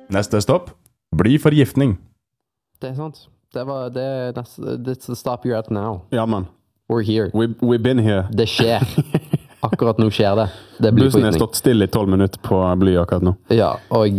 Neste stopp blir forgiftning. Det sant. That's the stop you're at now. Ja, man. We're here. We've been here. Det skjer. Akkurat nå skjer det. Det blir Bussen har forgiftning. stått stille i 12 minutter på Bly akkurat nå. Ja, og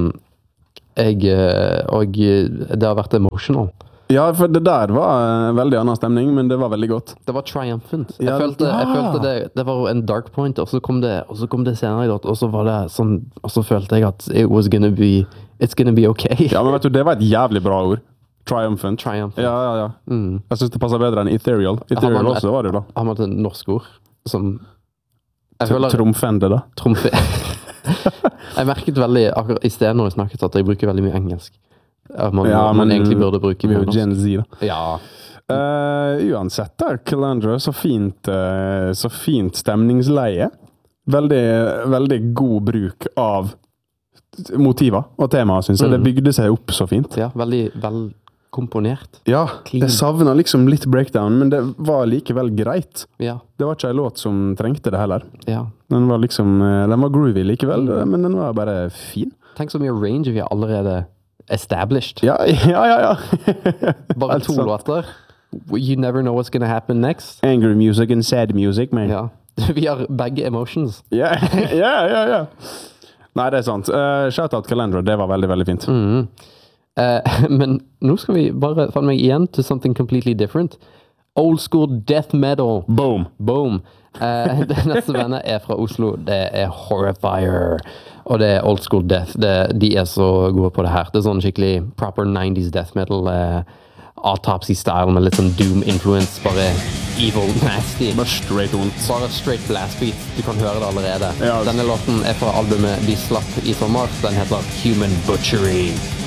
det har vært emotional. Ja, for det der var en veldig annen stemning, men det var veldig godt. Det var triumphant. Ja, Jeg følte det var en dark point, og så kom det senere i dag, og så var det sånn, og så følte jeg at it's gonna be okay. Ja, men vet du, det var et jævlig bra ord. Triumphant. Ja. Jeg synes det passer bedre enn ethereal. Ethereal også var det da. Har man et norsk ord som... Jeg føler... Trumfende da. Jeg merket veldig, akkurat i stedet når jeg snakket, at jeg bruker veldig mye engelsk. Man egentlig burde bruke mer norsk. Gen Z da. Ja. Uansett da, Calandra, så fint stemningsleie. Veldig, veldig god bruk av motiver og temaer, synes jeg. Det bygde seg opp så fint. Ja, veldig vel komponert. Ja, jeg savner liksom litt breakdown, men det var likevel greit. Ja. Det var ikke en låt som trengte det heller. Ja. Den var groovy likevel, men den var bare fin. Tenk så mye range vi har allerede established. Ja. Bare 2 låter. You never know what's gonna happen next. Angry music and sad music, man. Ja. Vi har begge emotions. Ja. Nei, det er sant. Shoutout Calandra, det var veldig, veldig fint. Men nå skal vi bare fanne meg igjen til something completely different. Old school death metal. Boom. Det neste bandet er fra Oslo. Det er Horrifier. Og det er old school death. De er så gode på det her. Det er sånn skikkelig proper 90s death metal. Autopsy-style med litt sånn doom-influence. Bare evil, nasty. Bare straight ondt. Bare straight blast beat. Du kan høre det allerede. Ja. Denne låten er fra albumet de slapp i sommer. Den heter Human Butchery.